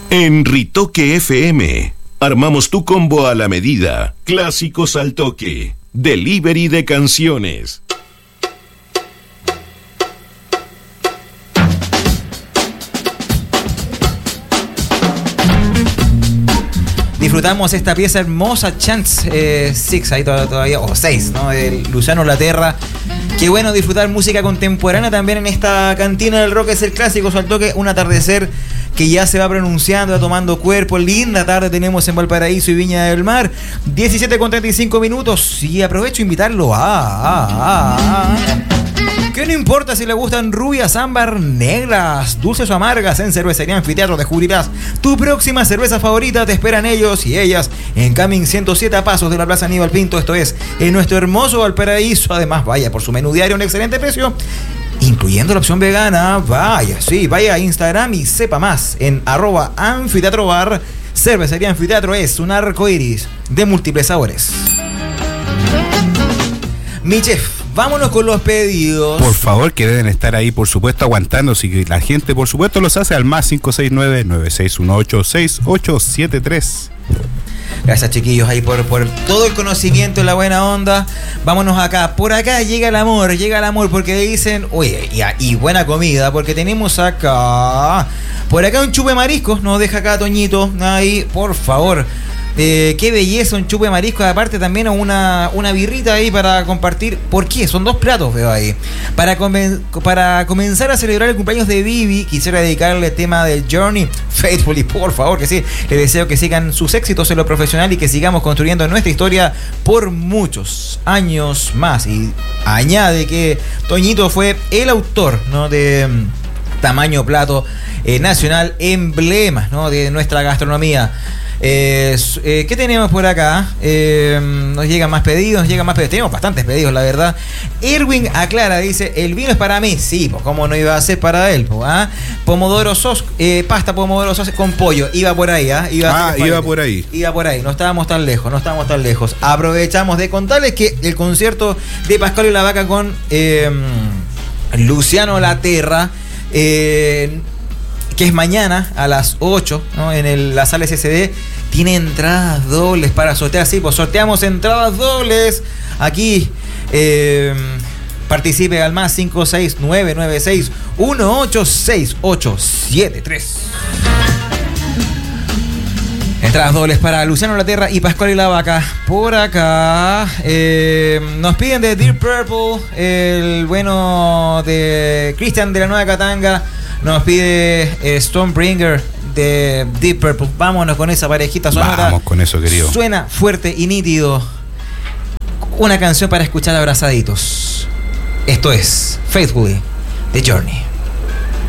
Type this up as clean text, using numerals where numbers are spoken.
En Ritoque FM, armamos tu combo a la medida. Clásicos al toque. Delivery de canciones. Disfrutamos esta pieza hermosa, Chance 6, ahí todavía, o 6, ¿no? De Luciano Laterra. Qué bueno disfrutar música contemporánea también en esta cantina del rock. Es el clásico al toque, un atardecer que ya se va pronunciando, va tomando cuerpo. Linda tarde tenemos en Valparaíso y Viña del Mar. 17:35 minutos. Y aprovecho a invitarlo que no importa si le gustan rubias, ámbar, negras, dulces o amargas, en Cervecería Anfiteatro descubrirás tu próxima cerveza favorita. Te esperan ellos y ellas en Camin 107 a pasos de la Plaza Aníbal Pinto. Esto es en nuestro hermoso Valparaíso. Además, vaya por su menú diario a un excelente precio, incluyendo la opción vegana. Vaya a Instagram y sepa más en @anfiteatrobar. Cervecería Anfiteatro es un arco iris de múltiples sabores. Mi chef, vámonos con los pedidos. Por favor, que deben estar ahí, por supuesto, aguantándose. Y la gente, por supuesto, los hace al más 569-9618-6873. Gracias, chiquillos, ahí por todo el conocimiento y la buena onda. Vámonos acá. Por acá llega el amor, porque dicen, oye, y buena comida, porque tenemos acá, por acá un chupe mariscos, nos deja acá Toñito, ahí, por favor. Qué belleza, un chupe de marisco. Aparte también una birrita ahí para compartir. ¿Por qué? Son 2 platos, veo ahí. Para comenzar a celebrar el cumpleaños de Vivi, quisiera dedicarle el tema del Journey, Faithfully, por favor, que sí. Le deseo que sigan sus éxitos en lo profesional y que sigamos construyendo nuestra historia por muchos años más. Y añade que Toñito fue el autor, ¿no?, de Tamaño Plato Nacional, emblema, ¿no?, de nuestra gastronomía. ¿Qué tenemos por acá? Nos llegan más pedidos. Tenemos bastantes pedidos, la verdad. Erwin aclara, dice, el vino es para mí. Sí, pues cómo no iba a ser para él, Pomodoro sauce, pasta pomodoro sauce con pollo. Iba por ahí, Iba por ahí. No estábamos tan lejos. Aprovechamos de contarles que el concierto de Pascual y la Vaca con Luciano Laterra, que es mañana a las 8, ¿no?, en la sala SSD, tiene entradas dobles para sortear. Sí, pues sorteamos entradas dobles aquí. Participe al más 56996186873. Entradas dobles para Luciano Laterra y Pascual y la Vaca. Por acá nos piden de Deep Purple, el bueno de Cristian de la Nueva Catanga. Nos pide Stormbringer de Deep Purple. Vámonos con esa parejita sonora. Vamos con eso, querido. Suena fuerte y nítido. Una canción para escuchar abrazaditos. Esto es Faithfully, The Journey.